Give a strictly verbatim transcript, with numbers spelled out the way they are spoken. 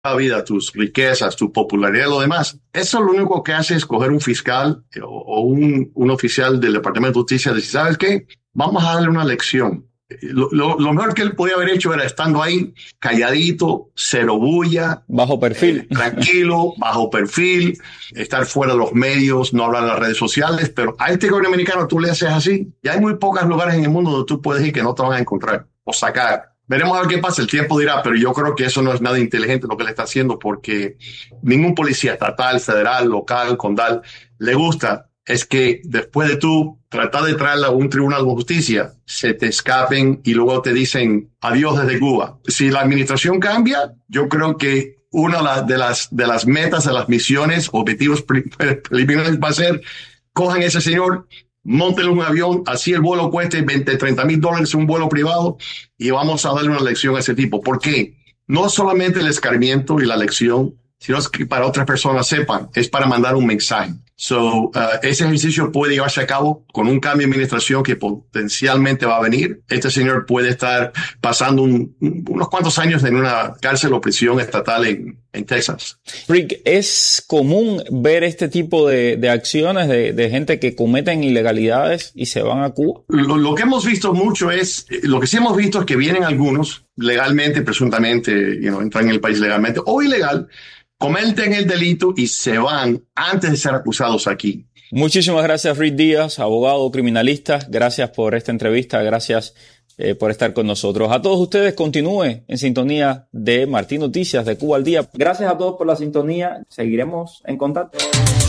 vida, tus riquezas, tu popularidad y lo demás. Eso lo único que hace es coger un fiscal o, o un, un oficial del Departamento de Justicia y decir, ¿sabes qué? Vamos a darle una lección. Lo, lo, lo mejor que él podía haber hecho era estando ahí, calladito, cero bulla, Bajo eh, perfil. tranquilo, bajo perfil, estar fuera de los medios, no hablar en las redes sociales, pero a este gobierno americano tú le haces así, y hay muy pocos lugares en el mundo donde tú puedes ir que no te van a encontrar o sacar. Veremos a ver qué pasa, el tiempo dirá, pero yo creo que eso no es nada inteligente lo que le está haciendo porque ningún policía estatal, federal, local, condal le gusta es que después de tú tratar de traerla a un tribunal de justicia, se te escapen y luego te dicen adiós desde Cuba. Si la administración cambia, yo creo que una de las, de las metas, de las misiones, objetivos preliminares va a ser, cojan a ese señor, móntenle un avión, así el vuelo cueste veinte, treinta mil dólares un vuelo privado y vamos a darle una lección a ese tipo. ¿Por qué? No solamente el escarmiento y la lección, sino que para otras personas sepan, es para mandar un mensaje. So, uh, ese ejercicio puede llevarse a cabo con un cambio de administración que potencialmente va a venir. Este señor puede estar pasando un, unos cuantos años en una cárcel o prisión estatal en, en Texas. Rick, ¿es común ver este tipo de, de acciones de, de gente que cometen ilegalidades y se van a Cuba? Lo, lo que hemos visto mucho es, lo que sí hemos visto es que vienen algunos legalmente, presuntamente, you know, entran en el país legalmente o ilegal, cometen el delito y se van antes de ser acusados aquí. Muchísimas gracias, Rick Díaz, abogado criminalista. Gracias por esta entrevista. Gracias eh, por estar con nosotros. A todos ustedes, continúe en sintonía de Martín Noticias, de Cuba al Día. Gracias a todos por la sintonía. Seguiremos en contacto.